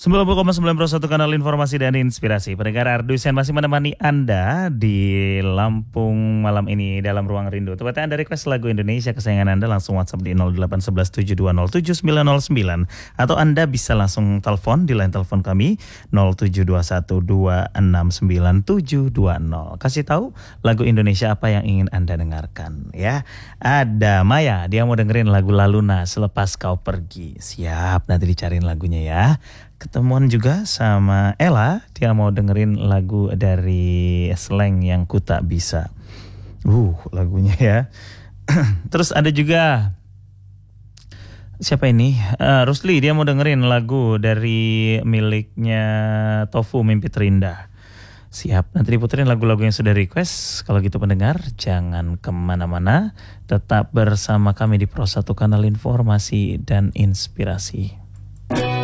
90,9 kanal informasi dan inspirasi. Pendengar Ardusen masih menemani Anda di Lampung malam ini dalam Ruang Rindu. Tepatnya Anda request lagu Indonesia kesayangan Anda, langsung WhatsApp di 08117207909 atau Anda bisa langsung telepon di line telepon kami 0721269720. Kasih tahu lagu Indonesia apa yang ingin Anda dengarkan ya. Ada Maya, dia mau dengerin lagu Laluna Selepas Kau Pergi. Siap, nanti dicariin lagunya ya. Ketemuan juga sama Ella, dia mau dengerin lagu dari Slang yang Ku Tak Bisa. Lagunya ya. Terus ada juga siapa ini? Rusli, dia mau dengerin lagu dari miliknya Tofu Mimpi Terindah. Siap, nanti diputerin lagu-lagu yang sudah request. Kalau gitu pendengar, jangan kemana-mana, tetap bersama kami di Pro 1 Kanal Informasi dan Inspirasi.